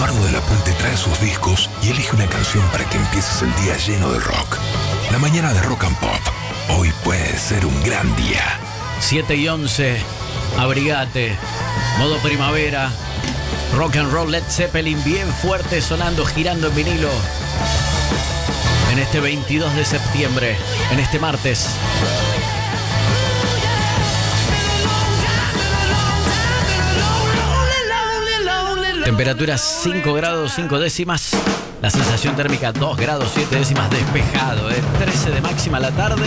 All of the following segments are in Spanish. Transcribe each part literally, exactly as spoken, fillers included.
Eduardo de la Puente trae sus discos y elige una canción para que empieces el día lleno de rock. La mañana de Rock and Pop. Hoy puede ser un gran día. siete y once, abrigate, modo primavera, rock and roll Led Zeppelin bien fuerte sonando, girando en vinilo. En este veintidós de septiembre, en este martes. Temperatura cinco grados cinco décimas. La sensación térmica dos grados siete décimas, despejado. ¿eh? trece de máxima la tarde.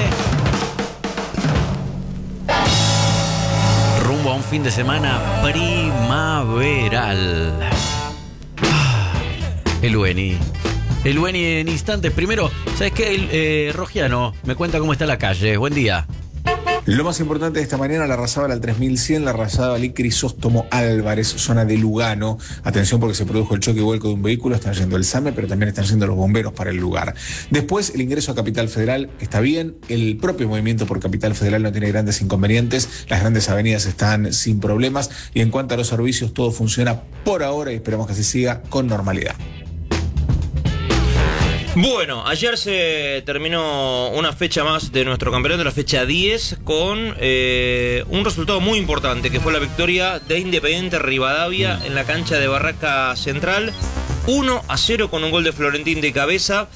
Rumbo a un fin de semana primaveral. Ah, el Ueni. El Ueni en instantes. Primero, ¿sabes qué? El, eh, Rogiano me cuenta cómo está la calle. Buen día. Lo más importante de esta mañana, la Larrazábal al tres mil cien, la Larrazábal y Crisóstomo Álvarez, zona de Lugano. Atención porque se produjo el choque y vuelco de un vehículo, están yendo el SAME, pero también están yendo los bomberos para el lugar. Después, el ingreso a Capital Federal está bien, el propio movimiento por Capital Federal no tiene grandes inconvenientes, las grandes avenidas están sin problemas y en cuanto a los servicios todo funciona por ahora y esperamos que así siga con normalidad. Bueno, ayer se terminó una fecha más de nuestro campeonato, la fecha diez, con eh, un resultado muy importante, que fue la victoria de Independiente Rivadavia en la cancha de Barraca Central, uno a cero con un gol de Florentín de cabeza.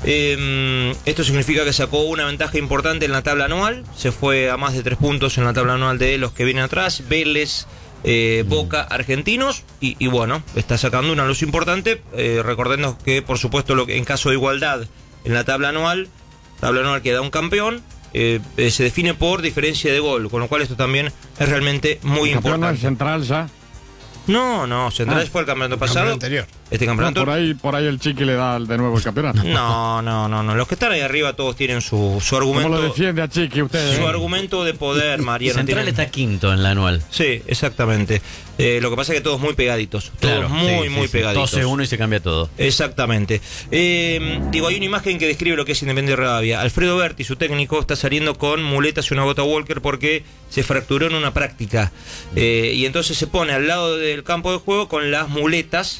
Eh, esto significa que sacó una ventaja importante en la tabla anual, se fue a más de tres puntos en la tabla anual de los que vienen atrás, Vélez, Eh, Boca, Argentinos, y, y bueno, está sacando una luz importante, eh, recordemos que por supuesto lo que en caso de igualdad en la tabla anual, tabla anual que da un campeón, eh, eh, se define por diferencia de gol, con lo cual esto también es realmente muy ¿El campeón importante. no es Central ya? No, no, Central Ah, fue el campeonato el pasado. campeón anterior. Este campeonato. No, por ahí, por ahí el Chiqui le da de nuevo el campeonato. No, no, no, no. Los que están ahí arriba todos tienen su, su argumento. ¿Cómo lo defiende a Chiqui usted? Su eh? argumento de poder, Mariano. Central tienen... está quinto en la anual. Sí, exactamente. Eh, lo que pasa es que todos muy pegaditos. Todos Claro, muy, sí, muy sí, sí. pegaditos. doce uno y se cambia todo. Exactamente. Eh, digo, hay una imagen que describe lo que es Independiente Rivadavia. Alfredo Berti, su técnico, está saliendo con muletas y una gota Walker porque se fracturó en una práctica. Eh, y entonces se pone al lado del campo de juego con las muletas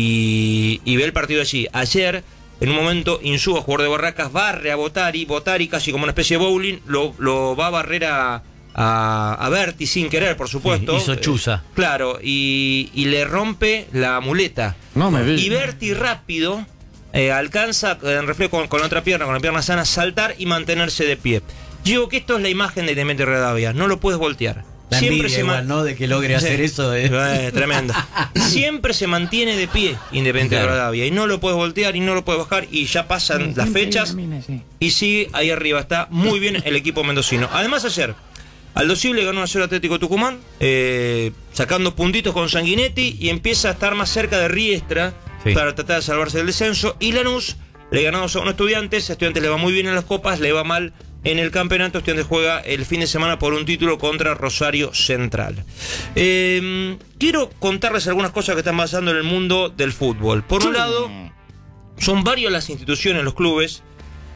y, y ve el partido allí. Ayer, en un momento, Insúa, jugador de Barracas, barre a Botari. Botari, casi como una especie de bowling, lo, lo va a barrer a... A, a Berti sin querer, por supuesto. Sí, hizo chuza. Eh, claro, y, y le rompe la muleta. No me digas. Y Berti rápido eh, alcanza en reflejo con, con la otra pierna, con la pierna sana, saltar y mantenerse de pie. Yo digo que esto es la imagen de Independiente Rivadavia, no lo puedes voltear. La Siempre envidia se igual, man... ¿no? De que logre hacer Sí. eso. Eh. Eh, tremendo. Siempre se mantiene de pie Independiente Claro. Rivadavia y no lo puedes voltear y no lo puedes bajar y ya pasan las fechas y sigue ahí arriba. Está muy bien el equipo mendocino. Además ayer Aldo Cible ganó a cero Atlético Tucumán, eh, sacando puntitos con Sanguinetti y empieza a estar más cerca de Riestra Sí. para tratar de salvarse del descenso. Y Lanús le ganó a un Estudiantes, a Estudiantes le va muy bien en las copas, le va mal en el campeonato. Estudiantes juega el fin de semana por un título contra Rosario Central. Eh, quiero contarles algunas cosas que están pasando en el mundo del fútbol. Por un lado, son varias las instituciones, los clubes,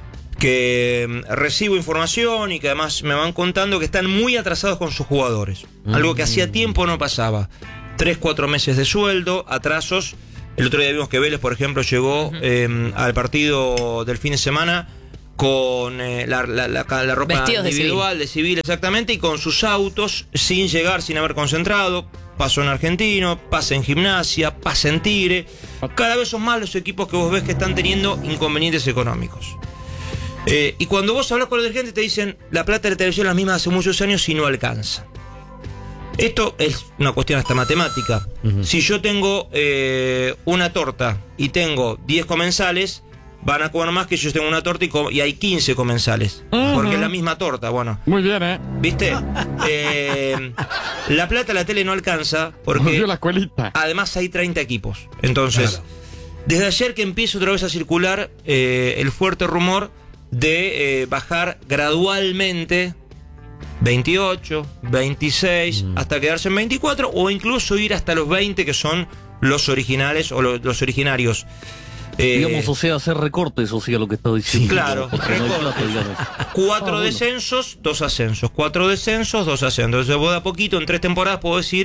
que recibo información y que además me van contando que están muy atrasados con sus jugadores. Mm. Algo que hacía tiempo no pasaba. Tres, cuatro meses de sueldo, atrasos. El otro día vimos que Vélez, por ejemplo, llegó eh, al partido del fin de semana con eh, la, la, la, la ropa Vestidos de individual, de civil. de civil, exactamente, y con sus autos, sin llegar, sin haber concentrado. Pasó en Argentino, pasa en Gimnasia, pasa en Tigre. Cada vez son más los equipos que vos ves que están teniendo inconvenientes económicos. Eh, y cuando vos hablas con los dirigentes te dicen la plata de la televisión es la misma hace muchos años y no alcanza. Esto es una cuestión hasta matemática. Uh-huh. Si yo tengo eh, una torta y tengo diez comensales, van a comer más que si yo tengo una torta y, co- y hay quince comensales. Uh-huh. Porque es la misma torta, bueno. Muy bien, ¿eh? ¿Viste? eh, la plata de la tele no alcanza porque Volvió la escuelita. Además hay treinta equipos. Entonces, claro. Desde ayer que empieza otra vez a circular eh, el fuerte rumor de eh, bajar gradualmente veintiocho, veintiséis, mm. hasta quedarse en veinticuatro o incluso ir hasta los veinte que son los originales o los, los originarios. Eh, digamos, o sea, hacer recortes, o sea, lo que está diciendo. Claro, no recortes. Cuatro ah, descensos, bueno. dos ascensos. Cuatro descensos, dos ascensos. Entonces vos de a poquito, en tres temporadas, puedo decir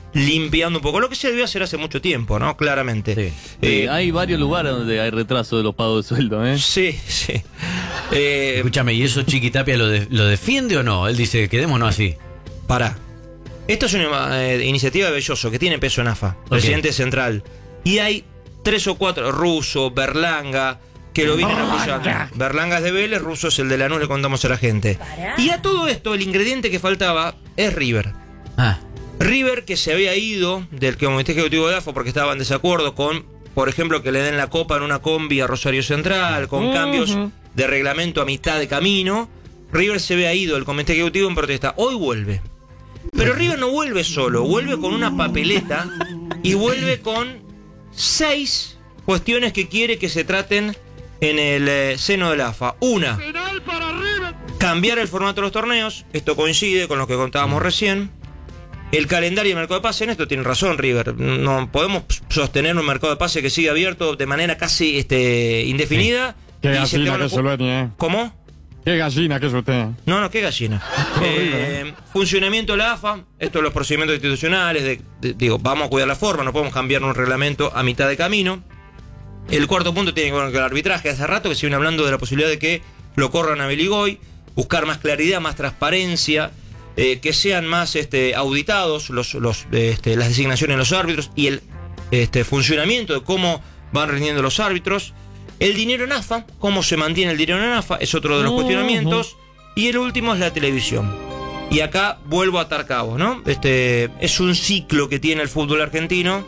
limpiando un poco, lo que se debió hacer hace mucho tiempo, ¿no? Claramente. Sí. Eh, Sí, hay varios lugares donde hay retraso de los pagos de sueldo, ¿eh? sí, sí. Eh, Escúchame, ¿y eso Chiquitapia lo, de- lo defiende o no? Él dice, quedémonos así. Pará. Esto es una eh, iniciativa de Belloso que tiene peso en A F A, presidente central. Y hay tres o cuatro, Russo, Berlanga, que lo vienen apoyando. Berlanga es de Vélez, Russo es el de Lanús, le contamos a la gente. Y a todo esto, el ingrediente que faltaba es River. Ah, River, que se había ido del comité ejecutivo de A F A porque estaba en desacuerdo con, por ejemplo, que le den la copa en una combi a Rosario Central, con cambios de reglamento a mitad de camino. River se había ido del comité ejecutivo en protesta. Hoy vuelve. Pero River no vuelve solo, vuelve con una papeleta y vuelve con seis cuestiones que quiere que se traten en el eh, seno de la A F A. Una, cambiar el formato de los torneos. Esto coincide con lo que contábamos recién. El calendario y el mercado de pase, en esto tiene razón River. No podemos sostener un mercado de pase que siga abierto de manera casi este, indefinida. Qué Y se gallina te van a que cu- se lo ¿eh? ¿Cómo? Qué gallina que es usted. No, no, qué gallina. Eh, funcionamiento de la A F A, esto de los procedimientos institucionales, de, de- digo, vamos a cuidar la forma, no podemos cambiar un reglamento a mitad de camino. El cuarto punto tiene que ver con el arbitraje. Hace rato que se viene hablando de la posibilidad de que lo corran a Beligoy, buscar más claridad, más transparencia, eh, que sean más este, auditados los, los, este, las designaciones de los árbitros y el este, funcionamiento de cómo van rindiendo los árbitros. El dinero en A F A, cómo se mantiene el dinero en A F A, es otro de los cuestionamientos. Y el último es la televisión. Y acá vuelvo a atar cabos, ¿no? Este, es un ciclo que tiene el fútbol argentino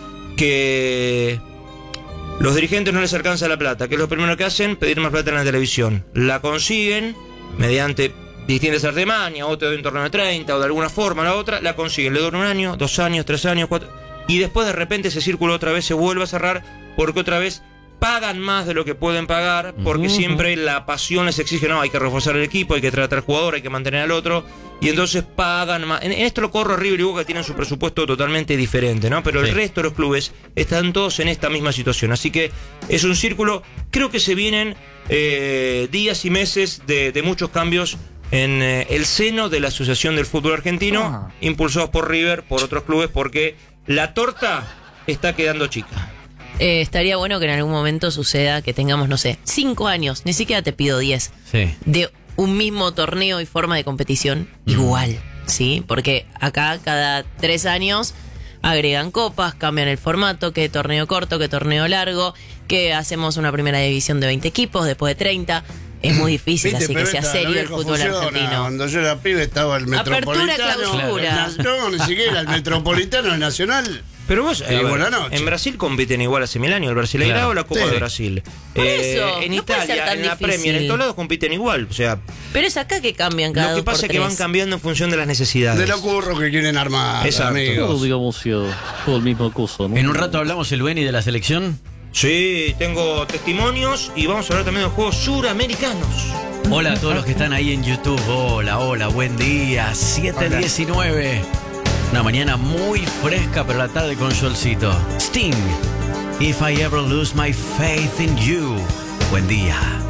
que los dirigentes no les alcanza la plata. Que es lo primero que hacen? Pedir más plata en la televisión. La consiguen mediante distintas artimañas, otro de un torneo de treinta o de alguna forma la otra, la consiguen. Le dura un año, dos años, tres años, cuatro. Y después de repente ese círculo otra vez se vuelve a cerrar porque otra vez pagan más de lo que pueden pagar, porque siempre la pasión les exige, no, hay que reforzar el equipo, hay que tratar al jugador, hay que mantener al otro, y entonces pagan más. En, en esto lo corre River y Boca, tienen su presupuesto totalmente diferente, ¿no? Pero Sí. el resto de los clubes están todos en esta misma situación, así que es un círculo. Creo que se vienen eh, días y meses de, de muchos cambios en eh, el seno de la Asociación del Fútbol Argentino, impulsados por River, por otros clubes, porque la torta está quedando chica. Eh, estaría bueno que en algún momento suceda que tengamos, no sé, cinco años, ni siquiera te pido diez, sí. de un mismo torneo y forma de competición igual, ¿sí? Porque acá cada tres años agregan copas, cambian el formato, que torneo corto, que torneo largo, que hacemos una primera división de veinte equipos, después de treinta. Es muy difícil, Viste, así que pero sea esta, serio no el fútbol funciona. argentino. Cuando yo era pibe estaba el Apertura, Metropolitano. clausura. el- No, ni siquiera el Metropolitano, el Nacional. Pero vos, a Y ver, buena noche. en Brasil compiten igual hace mil años, el Brasileirao Claro. o la Copa Sí. de Brasil. Por eso, en no puede ser Italia, tan en la difícil. Premier, en todos lados compiten igual. O sea, Pero es acá que cambian cada lo que dos por pasa es que tres. van cambiando en función de las necesidades. De lo curro que quieren armar, Exacto. Todo, amigos. digamos, eh, todo el mismo curso, ¿no? En un rato hablamos el Beni de la selección. Sí, tengo testimonios y vamos a hablar también de juegos suramericanos. Hola a todos los que están ahí en YouTube. Hola, hola, buen día. siete diecinueve. Una mañana muy fresca, pero la tarde con solcito. Sting. If I ever lose my faith in you. Buen día.